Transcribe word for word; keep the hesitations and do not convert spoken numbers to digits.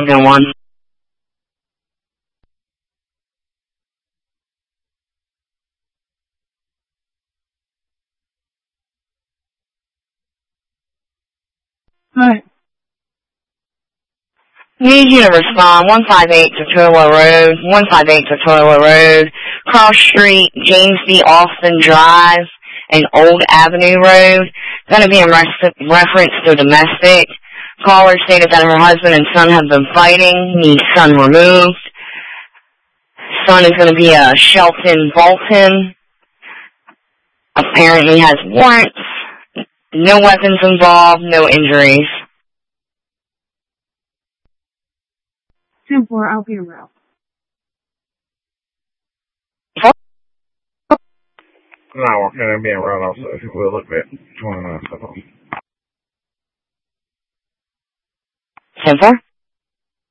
one. Alright. Need you to respond. one five eight Tortola Road, one five eight Tortola Road, Cross Street, James B. Austin Drive, and Old Avenue Road. Going to be in res- reference to domestic. Caller stated that her husband and son have been fighting. Needs son removed. Son is going to be a Shelton Bolton. Apparently has warrants. No weapons involved. No injuries. ten four, I'll be around. No, we're going to be around also. We'll look at twenty minutes. ten four?